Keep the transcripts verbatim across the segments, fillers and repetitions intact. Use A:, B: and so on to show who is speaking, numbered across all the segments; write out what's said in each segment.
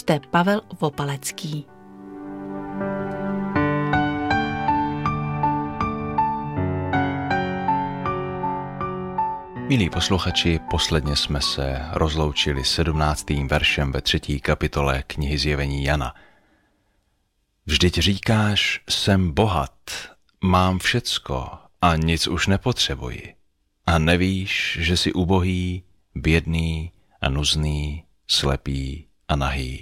A: čte Pavel Vopalecký.
B: Milí posluchači, posledně jsme se rozloučili sedmnáctým veršem ve třetí kapitole knihy Zjevení Jana. Vždyť říkáš, jsem bohat, mám všecko a nic už nepotřebuji. A nevíš, že jsi ubohý, bědný a nuzný, slepý a nahý.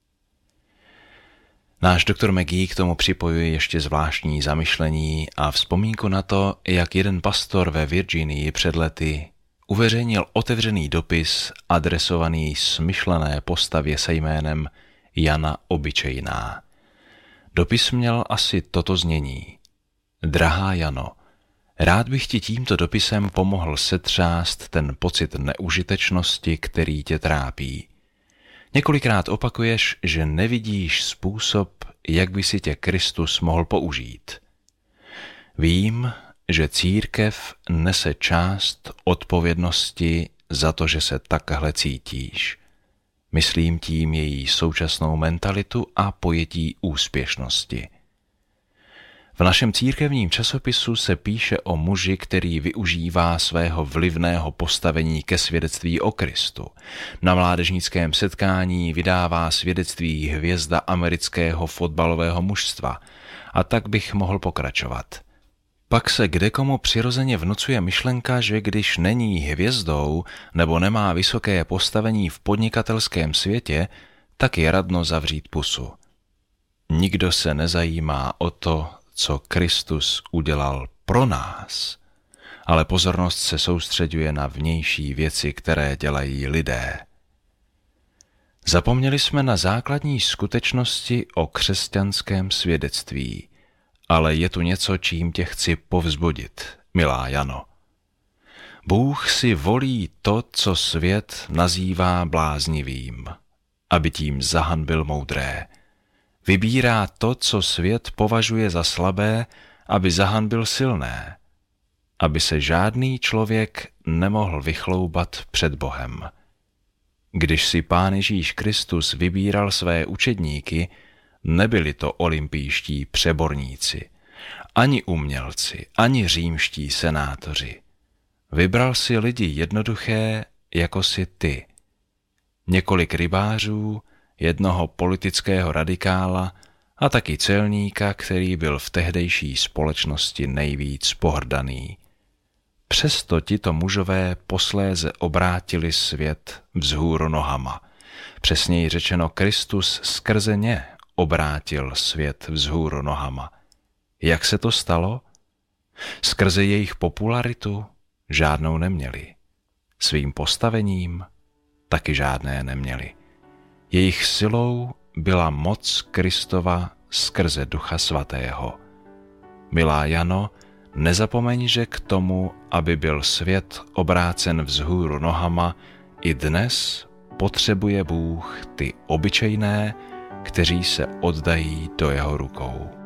B: Náš doktor McGee k tomu připojuje ještě zvláštní zamyšlení a vzpomínku na to, jak jeden pastor ve Virginii před lety uveřejnil otevřený dopis adresovaný smyšlené postavě se jménem Jana Obyčejná. Dopis měl asi toto znění. Drahá Jano, rád bych ti tímto dopisem pomohl setřást ten pocit neužitečnosti, který tě trápí. Několikrát opakuješ, že nevidíš způsob, jak by si tě Kristus mohl použít. Vím, že církev nese část odpovědnosti za to, že se takhle cítíš. Myslím tím její současnou mentalitu a pojetí úspěšnosti. V našem církevním časopisu se píše o muži, který využívá svého vlivného postavení ke svědectví o Kristu. Na mládežnickém setkání vydává svědectví hvězda amerického fotbalového mužstva. A tak bych mohl pokračovat. Pak se kdekomu přirozeně vnucuje myšlenka, že když není hvězdou nebo nemá vysoké postavení v podnikatelském světě, tak je radno zavřít pusu. Nikdo se nezajímá o to, co Kristus udělal pro nás, ale pozornost se soustřeďuje na vnější věci, které dělají lidé. Zapomněli jsme na základní skutečnosti o křesťanském svědectví, ale je tu něco, čím tě chci povzbudit, milá Jano. Bůh si volí to, co svět nazývá bláznivým, aby tím zahanbil moudré. Vybírá to, co svět považuje za slabé, aby zahanbil silné, aby se žádný člověk nemohl vychloubat před Bohem. Když si Pán Ježíš Kristus vybíral své učedníky, nebyli to olympijští přeborníci, ani umělci, ani římští senátoři. Vybral si lidi jednoduché, jako si ty. Několik rybářů, jednoho politického radikála a taky celníka, který byl v tehdejší společnosti nejvíc pohrdaný. Přesto tito mužové posléze obrátili svět vzhůru nohama. Přesněji řečeno, Kristus skrze ně obrátil svět vzhůru nohama. Jak se to stalo? Skrze jejich popularitu žádnou neměli. Svým postavením taky žádné neměli. Jejich silou byla moc Kristova skrze Ducha Svatého. Milá Jano, nezapomeň, že k tomu, aby byl svět obrácen vzhůru nohama, i dnes potřebuje Bůh ty obyčejné, kteří se oddají do jeho rukou.